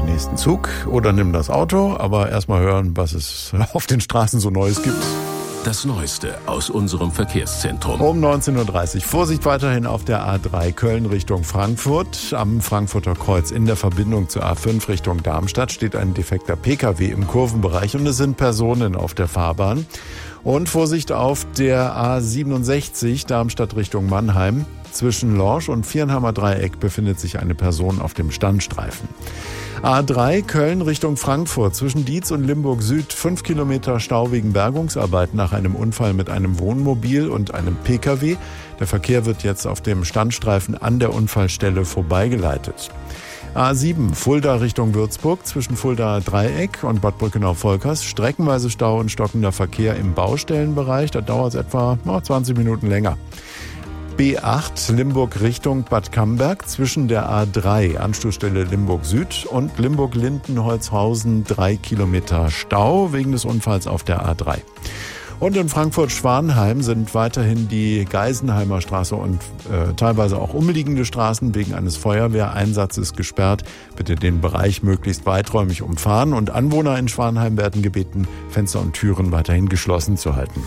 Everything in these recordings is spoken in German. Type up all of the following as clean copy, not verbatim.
nächsten Zug oder nimm das Auto. Aber erstmal hören, was es auf den Straßen so Neues gibt. Das Neueste aus unserem Verkehrszentrum. Um 19.30 Uhr. Vorsicht weiterhin auf der A3 Köln Richtung Frankfurt. Am Frankfurter Kreuz in der Verbindung zur A5 Richtung Darmstadt steht ein defekter Pkw im Kurvenbereich und es sind Personen auf der Fahrbahn. Und Vorsicht auf der A67 Darmstadt Richtung Mannheim. Zwischen Lorsch und Viernheimer Dreieck befindet sich eine Person auf dem Standstreifen. A3 Köln Richtung Frankfurt zwischen Dietz und Limburg Süd 5 Kilometer Stau wegen Bergungsarbeit nach einem Unfall mit einem Wohnmobil und einem Pkw. Der Verkehr wird jetzt auf dem Standstreifen an der Unfallstelle vorbeigeleitet. A7 Fulda Richtung Würzburg zwischen Fulda Dreieck und Bad Brückenau-Volkers streckenweise Stau und stockender Verkehr im Baustellenbereich. Da dauert es etwa 20 Minuten länger. B8 Limburg Richtung Bad Camberg zwischen der A3 Anschlussstelle Limburg Süd und Limburg-Lindenholzhausen 3 Kilometer Stau wegen des Unfalls auf der A3. Und in Frankfurt-Schwanheim sind weiterhin die Geisenheimer Straße und teilweise auch umliegende Straßen wegen eines Feuerwehreinsatzes gesperrt. Bitte den Bereich möglichst weiträumig umfahren und Anwohner in Schwanheim werden gebeten, Fenster und Türen weiterhin geschlossen zu halten.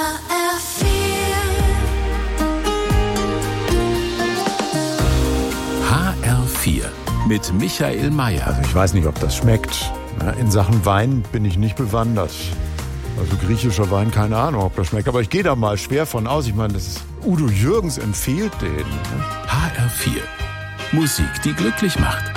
HR4 mit Michael Mayer. Also ich weiß nicht, ob das schmeckt. In Sachen Wein bin ich nicht bewandert. Also griechischer Wein, keine Ahnung, ob das schmeckt. Aber ich gehe da mal schwer von aus. Ich meine, das ist Udo Jürgens empfiehlt den. HR4. Musik, die glücklich macht.